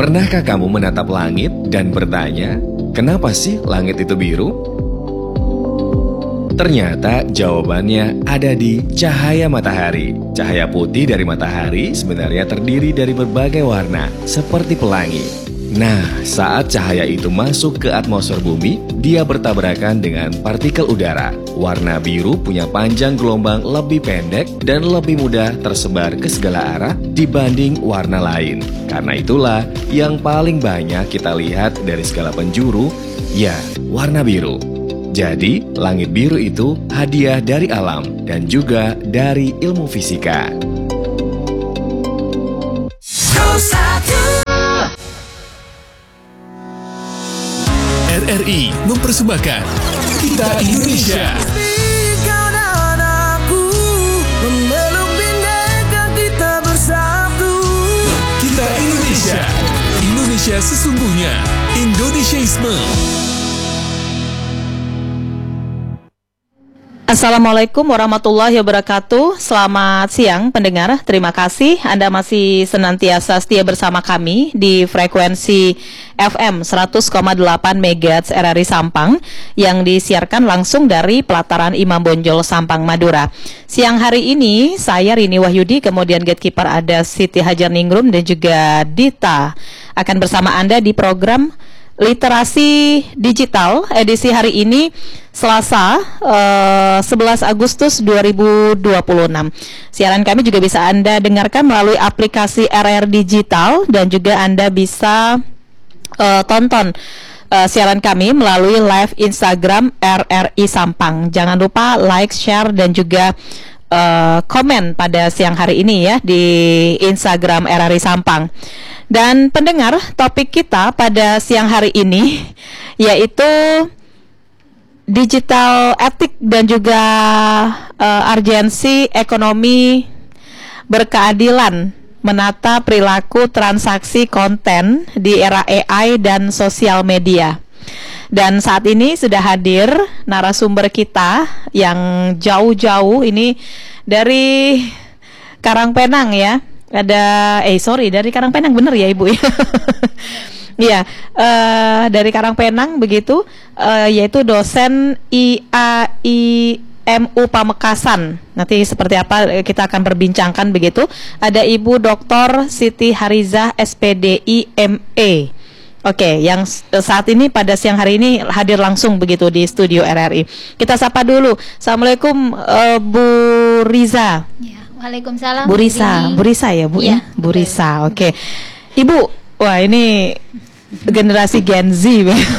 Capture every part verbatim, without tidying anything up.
Pernahkah kamu menatap langit dan bertanya, kenapa sih langit itu biru? Ternyata jawabannya ada di cahaya matahari. Cahaya putih dari matahari sebenarnya terdiri dari berbagai warna, seperti pelangi. Nah, saat cahaya itu masuk ke atmosfer bumi, dia bertabrakan dengan partikel udara. Warna biru punya panjang gelombang lebih pendek dan lebih mudah tersebar ke segala arah dibanding warna lain. Karena itulah yang paling banyak kita lihat dari segala penjuru, ya, warna biru. Jadi, langit biru itu hadiah dari alam dan juga dari ilmu fisika. R R I mempersembahkan Kita Indonesia. Kita Indonesia. Indonesia sesungguhnya. Indonesiaisme. Assalamualaikum warahmatullahi wabarakatuh. Selamat siang pendengar. Terima kasih Anda masih senantiasa setia bersama kami di frekuensi F M seratus koma delapan megahertz R R I Sampang yang disiarkan langsung dari pelataran Imam Bonjol Sampang, Madura. Siang hari ini saya Rini Wahyudi, kemudian gatekeeper ada Siti Hajar Ningrum dan juga Dita akan bersama Anda di program Literasi Digital edisi hari ini Selasa eh, sebelas Agustus dua ribu dua puluh enam. Siaran kami juga bisa Anda dengarkan melalui aplikasi R R Digital dan juga Anda bisa eh, tonton eh, siaran kami melalui live Instagram R R I Sampang. Jangan lupa like, share dan juga uh, komen pada siang hari ini ya di Instagram R R I Sampang. Dan pendengar, topik kita pada siang hari ini yaitu digital etik dan juga uh, urgensi ekonomi berkeadilan menata perilaku transaksi konten di era A I dan sosial media. Dan saat ini sudah hadir narasumber kita yang jauh-jauh ini dari Karangpenang ya. Ada, eh sorry dari Karangpenang bener ya Ibu ya. Iya, uh, dari Karangpenang begitu, uh, yaitu dosen I A I M U Pamekasan. Nanti seperti apa kita akan berbincangkan begitu. Ada Ibu Doktor Siti Harizah S P D I M E. Oke, yang saat ini pada siang hari ini hadir langsung begitu di studio R R I. Kita sapa dulu. Assalamualaikum uh, Bu Riza. Ya, waalaikumsalam. Bu Risa, Bu Risa ya Bu ya. Bu Risa. Oke, Ibu. Wah ini generasi Gen Z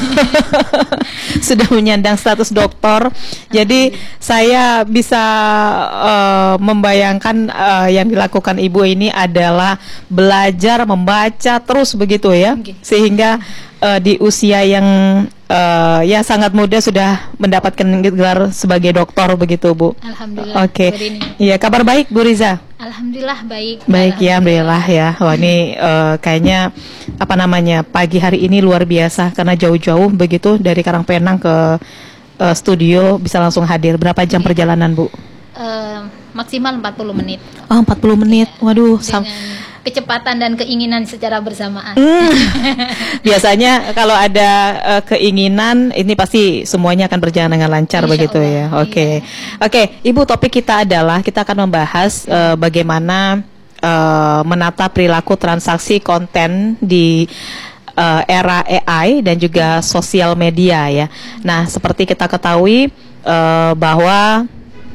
sudah menyandang status doktor. Jadi saya bisa uh, membayangkan uh, yang dilakukan Ibu ini adalah belajar membaca terus begitu ya, okay. Sehingga uh, di usia yang uh, ya sangat muda sudah mendapatkan gelar sebagai doktor begitu Bu. Alhamdulillah. Oke. Okay. Iya, kabar baik Bu Riza? Alhamdulillah baik. Baik ya, alhamdulillah ya. Wah ini uh, kayaknya apa namanya pagi hari ini luar biasa karena jauh-jauh begitu dari Karangpenang ke uh, studio bisa langsung hadir. Berapa jam perjalanan Bu? Uh, maksimal empat puluh menit. Oh empat puluh menit. Waduh. Dengan kecepatan dan keinginan secara bersamaan. Hmm. Biasanya kalau ada uh, keinginan ini pasti semuanya akan berjalan dengan lancar. Insya begitu Allah. Ya. Oke. Okay. Iya. Oke, okay, Ibu, topik kita adalah kita akan membahas uh, bagaimana uh, menata perilaku transaksi konten di uh, era A I dan juga sosial media ya. Nah, seperti kita ketahui uh, bahwa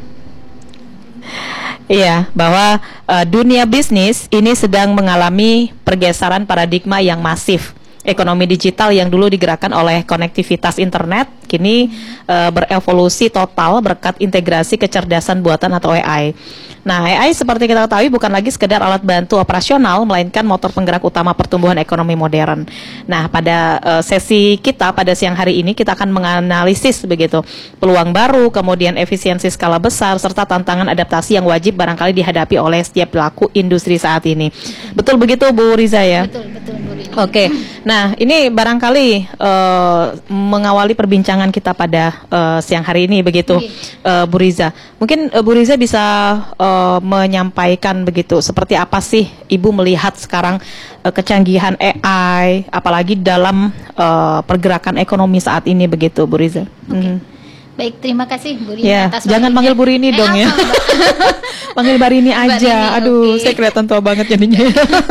Iya, bahwa uh, dunia bisnis ini sedang mengalami pergeseran paradigma yang masif. Ekonomi digital yang dulu digerakkan oleh konektivitas internet kini uh, berevolusi total berkat integrasi kecerdasan buatan atau A I. Nah, A I seperti kita ketahui bukan lagi sekedar alat bantu operasional, melainkan motor penggerak utama pertumbuhan ekonomi modern. Nah, pada uh, sesi kita pada siang hari ini kita akan menganalisis begitu peluang baru, kemudian efisiensi skala besar serta tantangan adaptasi yang wajib barangkali dihadapi oleh setiap pelaku industri saat ini. Betul begitu Bu Riza ya? Betul, betul Bu Riza. Oke, nah ini barangkali uh, mengawali perbincangan kita pada uh, siang hari ini begitu, uh, Bu Riza. Mungkin uh, Bu Riza bisa uh, menyampaikan begitu, seperti apa sih Ibu melihat sekarang uh, kecanggihan A I, apalagi dalam uh, pergerakan ekonomi saat ini begitu, Bu Riza. Oke. Mhm. Baik, terima kasih Bu Rini Ya, atas jangan waktunya. panggil Bu Rini Eh, dong ya. apa, Mbak? Panggil Mbak Rini Mbak aja. Rini, Aduh, oke. saya kelihatan tua banget jadinya.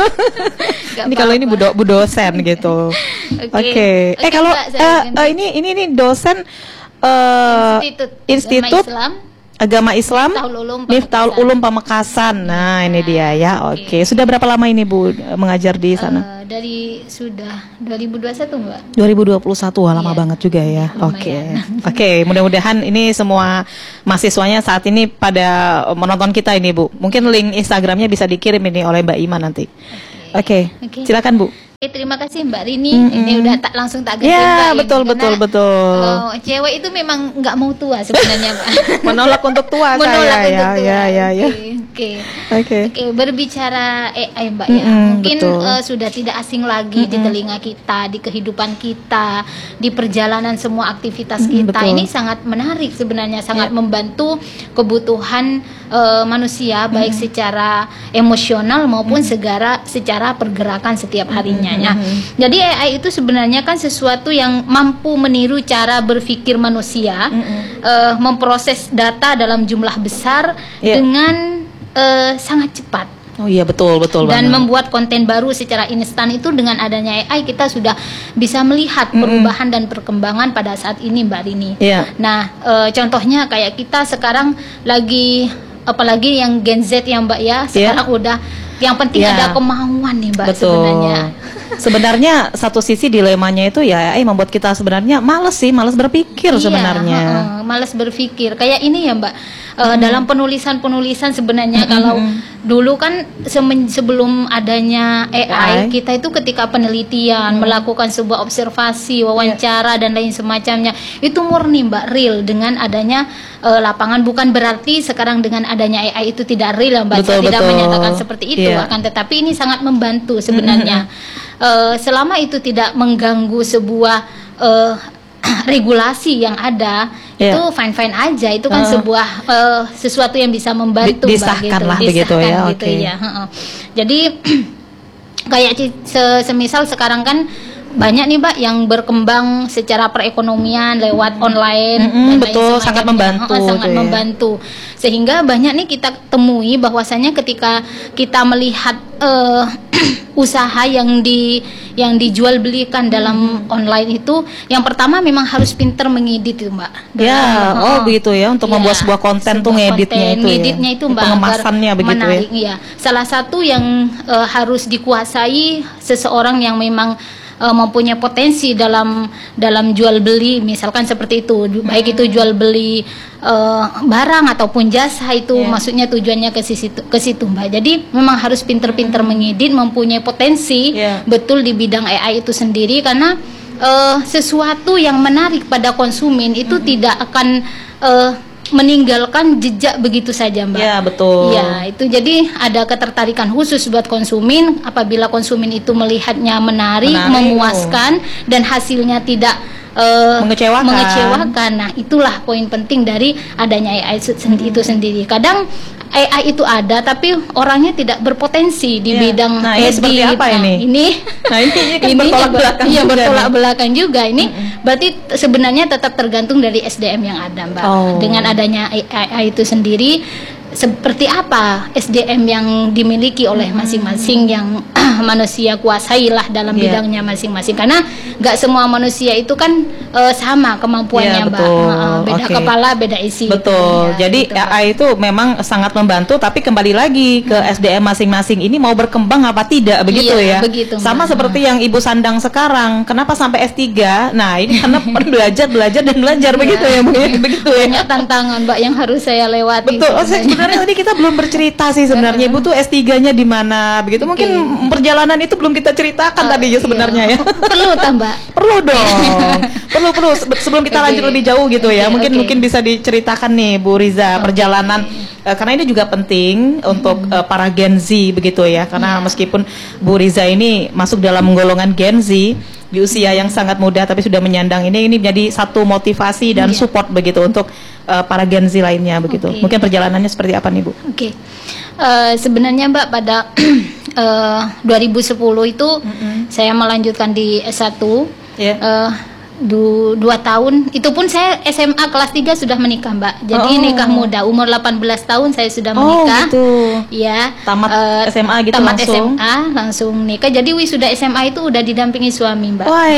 Gak Ini kalau ini bu, apa-apa. do, bu dosen gitu. Oke. Oke. Eh Oke, kalau Mbak, saya eh, ganti. eh, ini ini ini dosen eh Institut Institut Agama Islam Agama Islam Miftahul Ulum Miftahul Pamekasan. Ulum Pamekasan. Nah, ini dia ya. Oke. Oke. Sudah berapa lama ini Bu eh, mengajar di sana? Eh, dari sudah dua ribu dua puluh satu Mbak. dua ribu dua puluh satu, wah, lama Iya. banget juga ya. Oke. Lumayan. Oke, mudah-mudahan ini semua mahasiswanya saat ini pada menonton kita ini, Bu. Mungkin link Instagramnya bisa dikirim ini oleh Mbak Ima nanti. Oke. Oke. Silakan, Bu. Oke, terima kasih Mbak Rini. Mm-mm. Ini udah tak langsung tak ganti Ya, Mbak ini, betul, karena, betul, betul. oh, cewek itu memang nggak mau tua sebenarnya Mbak. Menolak untuk tua Menolak saya untuk ya, tua. ya, ya, ya. Oke, oke. Oke. Oke, berbicara A I Mbak ya, Mm-mm, mungkin betul. eh, sudah tidak asing lagi di telinga kita, di kehidupan kita, di perjalanan semua aktivitas Mm-mm, kita. betul. Ini sangat menarik sebenarnya, sangat Ya. membantu kebutuhan eh, manusia baik secara emosional maupun segara secara pergerakan setiap harinya. Nah, jadi A I itu sebenarnya kan sesuatu yang mampu meniru cara berpikir manusia, eh, memproses data dalam jumlah besar Ya. dengan eh, sangat cepat Oh iya, betul, betul dan banget. membuat konten baru secara instan. Itu dengan adanya A I kita sudah bisa melihat perubahan dan perkembangan pada saat ini Mbak Rini. Iya. Nah, eh, contohnya kayak kita sekarang lagi, apalagi yang Gen Z ya Mbak ya, sekarang udah yang penting Iya. ada kemauan nih Mbak Betul. sebenarnya. Sebenarnya satu sisi dilemanya itu ya, A I membuat kita sebenarnya males sih, males berpikir Iya, sebenarnya. heeh, malas berpikir. Kayak ini ya Mbak, eh, dalam penulisan-penulisan sebenarnya kalau dulu kan semen- sebelum adanya A I, A I. kita itu ketika penelitian, melakukan sebuah observasi, wawancara dan lain semacamnya, itu murni Mbak, real dengan adanya eh, lapangan. Bukan berarti sekarang dengan adanya A I itu tidak real ya Mbak, Betul, saya tidak betul. menyatakan seperti itu, Iya. akan tetapi ini sangat membantu sebenarnya. Eh, selama itu tidak mengganggu sebuah eh, regulasi yang ada, Iya. itu fine fine aja. Itu kan Uh. sebuah eh, sesuatu yang bisa membantu Di- Mbak, disahkan gitu. lah begitu ya, Disahkan gitu oke. ya, heeh. Jadi kayak ci- se- semisal sekarang kan banyak nih Mbak yang berkembang secara perekonomian lewat online. Mm-mm, dan lain betul, semacamnya. sangat membantu Heeh, sangat tuh ya. membantu. Sehingga banyak nih kita temui bahwasanya ketika kita melihat eh, usaha yang di yang dijual belikan dalam online itu, yang pertama memang harus pinter mengedit itu Mbak. Ya, Dalam- oh heeh. begitu ya, untuk membuat sebuah konten tuh sebuah ngeditnya konten, itu ya. ngeditnya itu Mbak, Pengemasannya agar begitu ya. menarik, iya. Salah satu yang eh, harus dikuasai seseorang yang memang eh, mempunyai potensi dalam dalam jual beli, misalkan seperti itu, baik itu jual beli eh, barang ataupun jasa, itu Iya. maksudnya tujuannya ke situ ke situ Mbak. Jadi memang harus pinter-pinter mengedit, mempunyai potensi Iya. betul di bidang A I itu sendiri, karena eh, sesuatu yang menarik pada konsumen itu tidak akan eh, meninggalkan jejak begitu saja Mbak. Ya, betul. Iya, itu jadi ada ketertarikan khusus buat konsumen. Apabila konsumen itu melihatnya menarik, Menarik, memuaskan, dan hasilnya tidak eh, Mengecewakan. mengecewakan. Nah, itulah poin penting dari adanya A I itu sendi- itu sendiri. Kadang A I itu ada, tapi orangnya tidak berpotensi di Iya. bidang Nah, ini edit. seperti apa Nah, ini? ini Nah, ini, ini kan ini bertolak juga- belakang iya, juga bertolak nih. belakang juga. Ini berarti t- sebenarnya tetap tergantung dari S D M yang ada Mbak. Oh. Dengan adanya A I itu sendiri, seperti apa S D M yang dimiliki oleh masing-masing yang manusia kuasai lah dalam Iya. bidangnya masing-masing. Karena nggak semua manusia itu kan eh, sama kemampuannya Iya, Mbak. betul. Heeh, beda Oke. kepala, beda isi. Betul. Ya, Jadi gitu, Mbak. A I itu memang sangat membantu, tapi kembali lagi ke S D M masing-masing ini mau berkembang apa tidak begitu Iya, ya. begitu, Mbak. Sama seperti yang Ibu sandang sekarang. Kenapa sampai S tiga? Nah, ini karena belajar, belajar dan belajar begitu ya, Bu. ya? Begitu ya. Banyak tantangan Mbak yang harus saya lewati. Betul. Oh, saya- sebenarnya tadi kita belum bercerita sih sebenarnya Ibu tuh S tiga-nya di mana begitu. Mungkin perjalanan itu belum kita ceritakan Oh, tadi ya iya. sebenarnya ya. Perlu tambah. Perlu dong. perlu perlu Se- sebelum kita Oke. lanjut lebih jauh gitu ya. Oke, Mungkin oke. mungkin bisa diceritakan nih Bu Riza perjalanan uh, karena ini juga penting hmm. untuk uh, para Gen Z begitu ya, karena yeah. meskipun Bu Riza ini masuk dalam golongan Gen Z di usia yang sangat muda tapi sudah menyandang ini, ini menjadi satu motivasi dan yeah. support begitu untuk uh, para Gen Z lainnya begitu. Okay. Mungkin perjalanannya seperti apa nih Bu? Oke, okay. uh, sebenarnya Mbak pada uh, dua ribu sepuluh itu mm-hmm. saya melanjutkan di S satu. Yeah. Uh, Du, dua tahun, itu pun saya S M A kelas tiga sudah menikah Mbak. Jadi oh. nikah muda, umur delapan belas tahun saya sudah menikah. Oh gitu. Ya. Tamat uh, S M A gitu tamat langsung? Tamat S M A langsung nikah. Jadi wisuda S M A itu udah didampingi suami Mbak. Wah.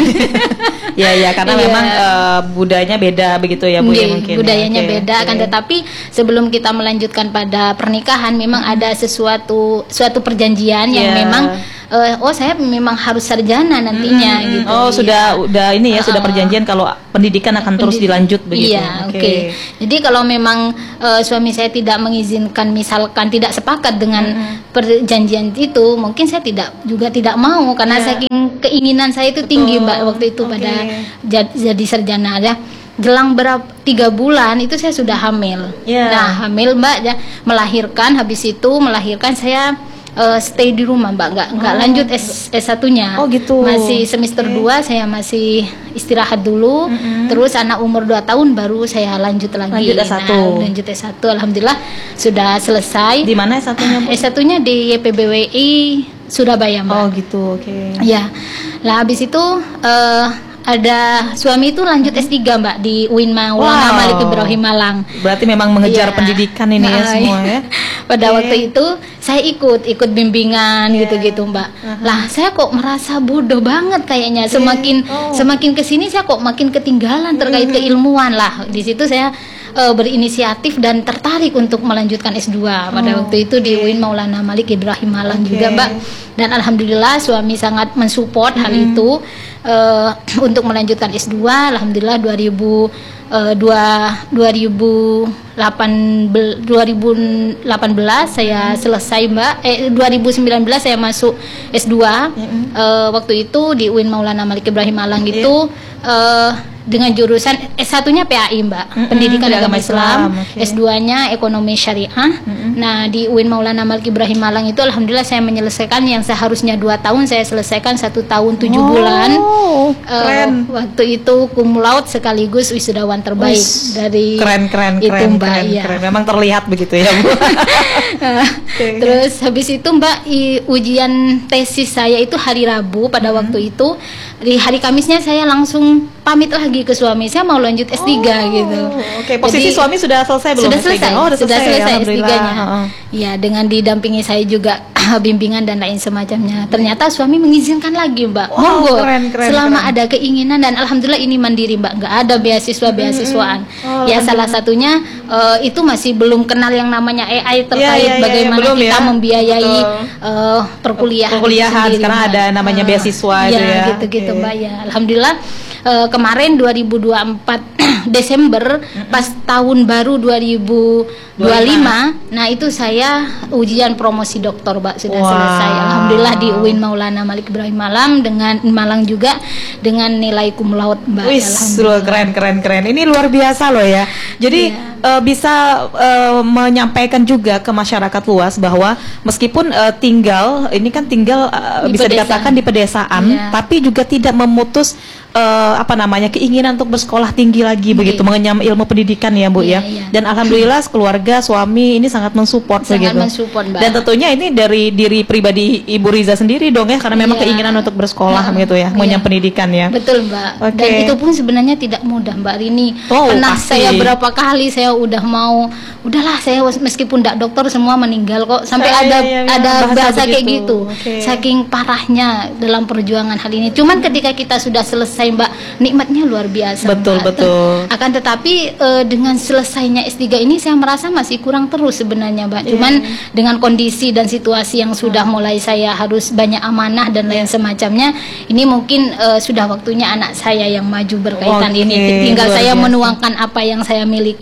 Ya ya, karena yeah. memang uh, budayanya beda begitu ya Bu. Nggih, ya mungkin. Budayanya ya. okay, beda okay. kan, tetapi sebelum kita melanjutkan pada pernikahan memang hmm. ada sesuatu suatu perjanjian yang yeah. memang uh, oh saya memang harus sarjana nantinya hmm. gitu. Oh, sudah ya. udah ini ya sudah perjanjian kalau pendidikan akan terus Pendid- dilanjut begitu. Iya, oke. Okay. Okay. Jadi kalau memang uh, suami saya tidak mengizinkan, misalkan tidak sepakat dengan mm-hmm. perjanjian itu, mungkin saya tidak juga tidak mau karena yeah. saking keinginan saya itu Betul. tinggi Mbak waktu itu okay. pada jad, jadi sarjana ya. Jelang berapa tiga bulan itu saya sudah hamil. Yeah. Nah, hamil Mbak ya, melahirkan, habis itu melahirkan saya Uh, stay di rumah Mbak, nggak nggak oh. lanjut S S1-nya. Oh gitu. Masih semester okay. dua saya masih istirahat dulu. Mm-hmm. Terus anak umur dua tahun baru saya lanjut lagi. Lanjut S satu. Nah, lanjut S satu alhamdulillah sudah selesai. Di mana S satunya Bu? S satunya di Y P B W I Surabaya Mbak. Oh gitu, oke. Okay. Ya. Lah habis itu uh, ada suami itu lanjut S tiga Mbak di U I N Maulana wow. Malik Ibrahim Malang. Berarti memang mengejar yeah. pendidikan ini nah, ya semua ya. Pada okay. waktu itu saya ikut ikut bimbingan yeah. gitu-gitu Mbak. Uh-huh. Lah saya kok merasa bodoh banget kayaknya. Semakin yeah. oh. semakin kesini saya kok makin ketinggalan terkait mm-hmm. keilmuan lah. Di situ saya uh, berinisiatif dan tertarik untuk melanjutkan S dua pada oh, waktu itu okay. di U I N Maulana Malik Ibrahim Malang okay. juga Mbak. Dan alhamdulillah suami sangat mensupport mm-hmm. hal itu. Uh, untuk melanjutkan S dua, alhamdulillah dua ribu delapan belas saya selesai Mbak. Eh dua ribu sembilan belas saya masuk S dua. Mm-hmm. Uh, waktu itu di U I N Maulana Malik Ibrahim Malang itu yeah. uh, dengan jurusan S satunya P A I Mbak, mm-hmm. Pendidikan Agama Islam, Islam. Okay. S duanya Ekonomi Syariah. Mm-hmm. Nah di U I N Maulana Malik Ibrahim Malang itu alhamdulillah saya menyelesaikan yang seharusnya dua tahun saya selesaikan satu tahun tujuh oh, bulan. Keren. Uh, waktu itu cum laude sekaligus wisudawan terbaik Uish, dari keren keren itu keren, Mbak. Keren, ya. keren. Memang terlihat begitu ya Bu. Okay. Terus habis itu Mbak i, ujian tesis saya itu hari Rabu pada hmm. waktu itu. Di hari Kamisnya saya langsung pamit lagi ke suami, saya mau lanjut S tiga oh, gitu. Oke, okay. Posisi Jadi, suami sudah selesai belum? Sudah selesai, oh, sudah sudah selesai, selesai S tiganya. Uh-huh. Ya, dengan didampingi saya juga bimbingan dan lain semacamnya. Ternyata suami mengizinkan lagi Mbak. Wow, Monggo. Keren, keren, selama keren. ada keinginan dan alhamdulillah ini mandiri Mbak, nggak ada beasiswa beasiswaan. Mm-hmm. Oh, ya salah satunya uh, itu masih belum kenal yang namanya A I terkait ya, ya, bagaimana ya, ya. kita ya. membiayai uh, perkuliahan. Perkuliahan sendiri, sekarang Mbak. ada namanya uh, beasiswa ya, itu ya. gitu-gitu okay. Mbak ya. Alhamdulillah uh, kemarin dua ribu dua puluh empat Desember mm-hmm. pas tahun baru dua ribu dua puluh lima, nah itu saya ujian promosi doktor Mbak sudah wow. selesai. Alhamdulillah di U I N Maulana Malik Ibrahim Malang dengan Malang juga dengan nilai cum laude Mbak. Wis, keren keren keren. Ini luar biasa loh ya. Jadi yeah. uh, bisa uh, menyampaikan juga ke masyarakat luas bahwa meskipun uh, tinggal ini kan tinggal uh, di bisa pedesaan. dikatakan di pedesaan, yeah. tapi juga tidak memutus uh, apa namanya keinginan untuk bersekolah tinggi lagi yeah. begitu, mengenyam ilmu pendidikan ya Bu yeah, ya. Yeah. Dan alhamdulillah keluarga suami ini sangat mensupport sangat begitu. mensupport Mbak. Dan tentunya ini dari diri pribadi Ibu Riza sendiri dong ya, karena memang yeah. keinginan untuk bersekolah hmm. gitu ya, mengenyam yeah. pendidikan ya. Betul Mbak. Okay. Dan itu pun sebenarnya tidak mudah Mbak Rini. Oh, pernah pasti. saya berapa kali saya udah mau, udahlah saya meskipun tidak dokter semua meninggal kok. Sampai ah, ada iya, iya, ada bahasa, bahasa begitu. kayak gitu. Okay. Saking parahnya dalam perjuangan hal ini. Cuman ketika kita sudah selesai Mbak, nikmatnya luar biasa. Betul Mbak. betul. Akan tetapi e, dengan selesainya S tiga ini saya merasa masih kurang terus sebenarnya Mbak. Cuman yeah. dengan kondisi dan situasi yang sudah mulai saya harus banyak amanah dan lain semacamnya, ini mungkin e, sudah waktunya anak saya yang maju berkaitan okay. ini. Tinggal luar saya biasa. menuangkan apa yang saya miliki dan saya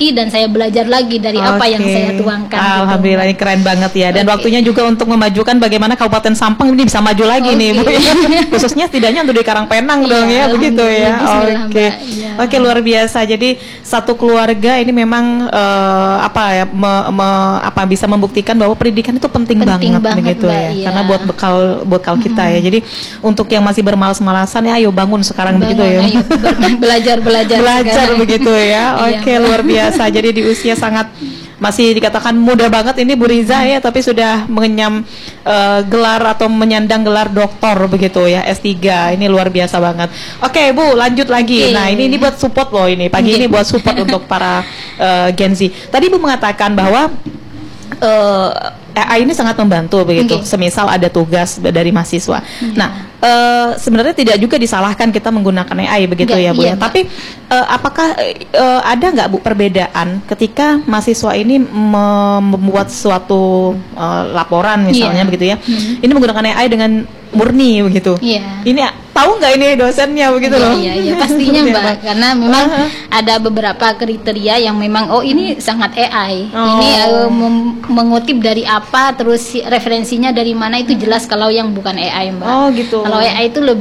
saya belajar lagi dari apa yang Oke. saya tuangkan. gitu. Alhamdulillah ini keren banget ya. Dan Oke. waktunya juga untuk memajukan bagaimana Kabupaten Sampang ini bisa maju lagi Oke. nih Bu. Khususnya setidaknya untuk di Karangpenang Iya, dong ya, begitu ya. alhamdulillah, Oke. Mbak. Iya. Oke, luar biasa. Jadi satu keluarga ini memang eh, apa ya me- me- apa bisa membuktikan bahwa pendidikan itu penting, Penting banget, banget, begitu Mbak, ya. iya. Karena buat bekal bekal kita ya. Jadi untuk yang masih bermalas-malasan ya ayo bangun sekarang begitu ya. Ayo, ber- belajar belajar Belajar sekarang. begitu ya. Iya, Oke, Mbak. luar biasa. Jadi di usia sangat masih dikatakan muda banget ini Bu Riza ya, tapi sudah mengenyam eh, gelar atau menyandang gelar doktor begitu ya, S tiga. Ini luar biasa banget. Oke, Bu, lanjut lagi. Oke. Nah, ini ini buat support loh ini. Pagi Oke. ini buat support untuk para eh, Gen Z. Tadi Bu mengatakan bahwa eh A I ini sangat membantu begitu. Oke. Semisal ada tugas dari mahasiswa. Nah, eh, sebenarnya tidak juga disalahkan kita menggunakan A I begitu Enggak, ya Bu iya, ya. Mbak. Tapi eh, apakah eh, ada nggak Bu perbedaan ketika mahasiswa ini mem- membuat suatu eh, laporan misalnya Iya. begitu ya? Hmm. Ini menggunakan A I dengan murni begitu. Iya. Ini tahu nggak ini dosennya begitu Iya, loh? Iya, iya, pastinya Iya, Mbak, karena memang Aha. ada beberapa kriteria yang memang oh ini sangat A I. Oh. Ini eh, mem- mengutip dari apa, terus si- referensinya dari mana itu jelas kalau yang bukan A I, Mbak. Oh gitu. Kalau A I itu lebih